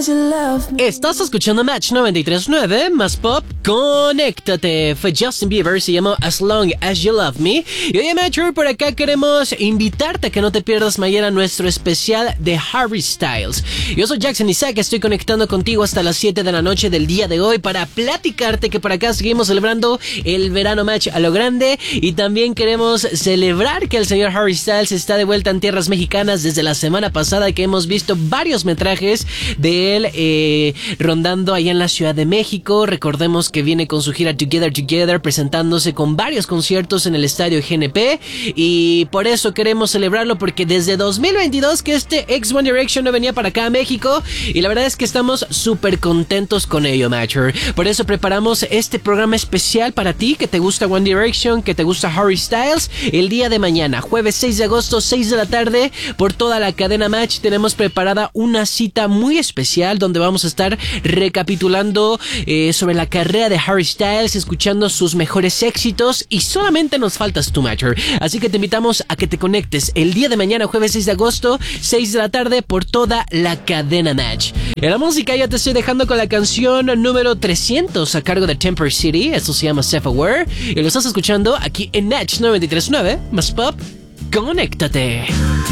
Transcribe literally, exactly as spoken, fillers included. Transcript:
Estás escuchando Match noventa y tres punto nueve, más pop, conéctate. Fue Justin Bieber, se llamó As Long As You Love Me. Y oye, Matcher, por acá queremos invitarte a que no te pierdas mañana nuestro especial de Harry Styles. Yo soy Jackson Isaac, estoy conectando contigo hasta las siete de la noche del día de hoy para platicarte que por acá seguimos celebrando el verano Match a lo grande. Y también queremos celebrar que el señor Harry Styles está de vuelta en tierras mexicanas desde la semana pasada, que hemos visto varios metrajes de él eh, rondando allá en la Ciudad de México. Recordemos que viene con su gira Together Together, presentándose con varios conciertos en el estadio G N P, y por eso queremos celebrarlo, porque desde dos mil veintidós que este ex One Direction no venía para acá a México, y la verdad es que estamos súper contentos con ello, Matcher. Por eso preparamos este programa especial para ti que te gusta One Direction, que te gusta Harry Styles. El día de mañana, jueves seis de agosto, seis de la tarde, por toda la cadena Match tenemos preparada una cita muy especial donde vamos a estar recapitulando eh, sobre la carrera de Harry Styles, escuchando sus mejores éxitos, y solamente nos faltas tú, Matcher. Así que te invitamos a que te conectes el día de mañana, jueves seis de agosto, seis de la tarde, por toda la cadena Match. En la música ya te estoy dejando con la canción número trescientos a cargo de Temper City. Esto se llama Self-Aware y lo estás escuchando aquí en Match noventa y tres punto nueve, más pop, conéctate.